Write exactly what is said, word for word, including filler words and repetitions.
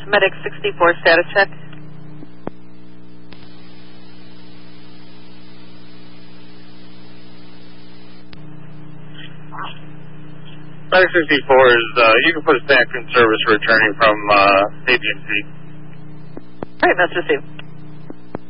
Medic sixty-four, status check. Medic sixty-four is, uh, you can put us back in service returning from, uh, A B C. All right, Mister Steve.